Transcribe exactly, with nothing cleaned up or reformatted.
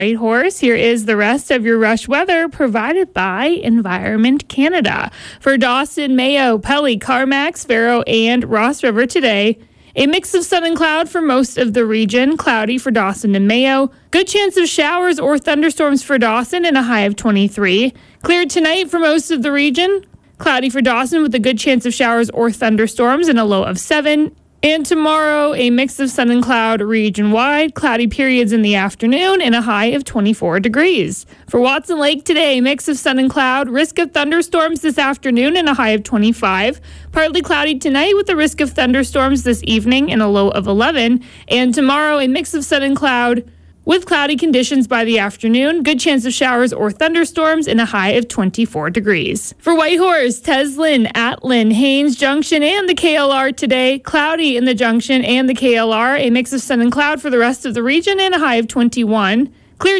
Whitehorse, here is the rest of your rush weather provided by Environment Canada. For Dawson, Mayo, Pelly, Carmack, Sparrow, and Ross River today, a mix of sun and cloud for most of the region. Cloudy for Dawson and Mayo. Good chance of showers or thunderstorms for Dawson and a high of twenty-three. Cleared tonight for most of the region. Cloudy for Dawson with a good chance of showers or thunderstorms and a low of seven. And tomorrow, a mix of sun and cloud region-wide, cloudy periods in the afternoon, and a high of twenty-four degrees. For Watson Lake today, a mix of sun and cloud, risk of thunderstorms this afternoon, and a high of twenty-five. Partly cloudy tonight with a risk of thunderstorms this evening, and a low of eleven. And tomorrow, a mix of sun and cloud, with cloudy conditions by the afternoon, good chance of showers or thunderstorms, and a high of twenty-four degrees. For Whitehorse, Teslin, Atlin, Haines Junction, and the K L R today, cloudy in the Junction and the K L R, a mix of sun and cloud for the rest of the region, and a high of twenty-one.